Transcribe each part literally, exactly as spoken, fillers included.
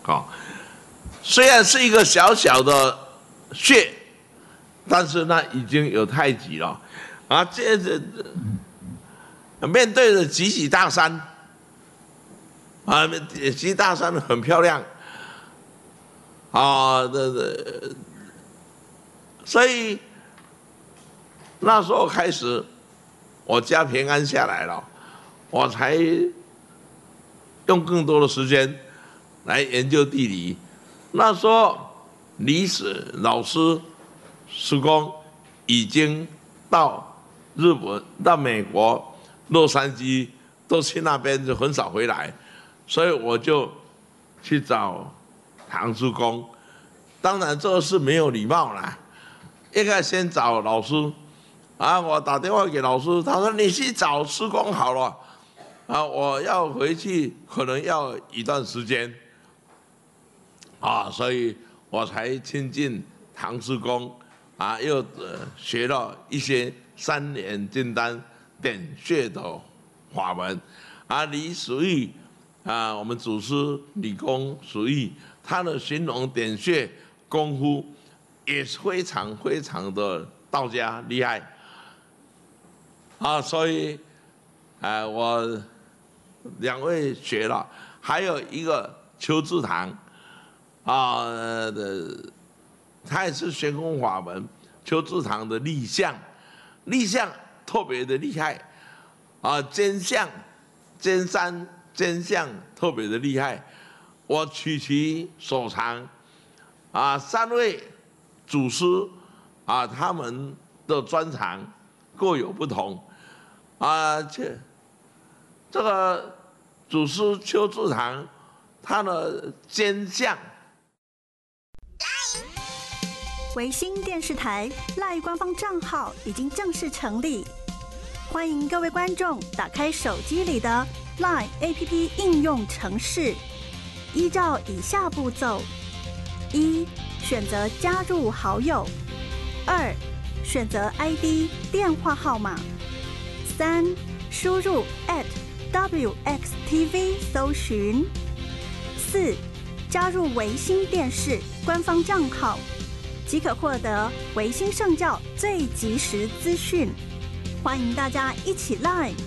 哦，虽然是一个小小的穴，但是呢已经有太极了啊。这这面对着集集大山啊，集集大山很漂亮啊，这这，所以那时候开始，我家平安下来了，我才用更多的时间来研究地理。那时候历史老师师公已经到日本、到美国洛杉矶，都去那边，就很少回来，所以我就去找唐师公。当然这个是没有礼貌啦，应该先找老师啊。我打电话给老师，他说你去找师公好了啊，我要回去可能要一段时间啊，所以我才亲近唐师公啊，又呃学了一些三联金丹点穴的法门啊。李叔玉啊，我们祖师李公叔玉，他的寻龙点穴功夫也是非常非常的道家厉害啊，所以啊，我两位学了，还有一个邱志堂啊的，他也是玄空法门，邱志堂的立相，立相特别的厉害啊，尖相、尖山、尖相特别的厉害，我取其所长啊，三位祖师啊，他们的专长各有不同啊，这这个祖师邱志堂，他的尖相。 维新电视台 LINE 官方账号已经正式成立，欢迎各位观众打开手机里的 LINE A P P 应用程式，依照以下步骤：一、选择加入好友；二、选择 I D 电话号码；三、输入 at W X T V 搜寻；四、加入维新电视官方账号，即可获得维新圣教最及时资讯。欢迎大家一起 LINE。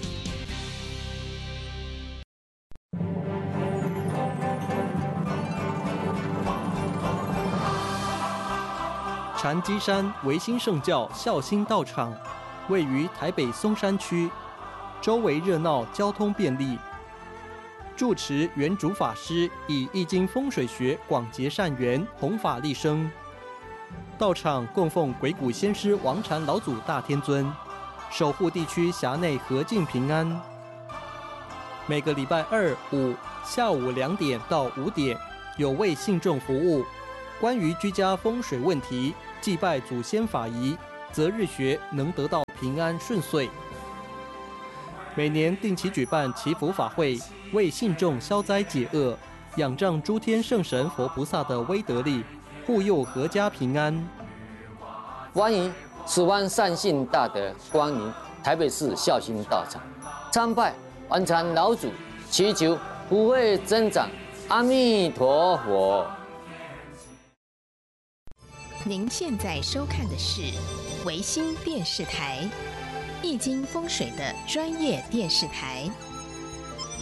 禅机山维新圣教孝心道场位于台北松山区，周围热闹，交通便利。住持原主法师以易经风水学广结善缘，弘法利生。道场供奉鬼谷先师王禅老祖大天尊，守护地区辖内和静平安。每个礼拜二、五下午两点到五点有为信众服务。关于居家风水问题，祭拜祖先法仪，择日学能得到平安顺遂。每年定期举办祈福法会，为信众消灾解厄，仰仗诸天圣神佛菩萨的威德力，护佑阖家平安。 欢迎十万善信大德光临台北市孝心道场，参拜王禅老祖，祈求福慧增长。阿弥陀佛。 您现在收看的是维新电视台，易经风水的专业电视台。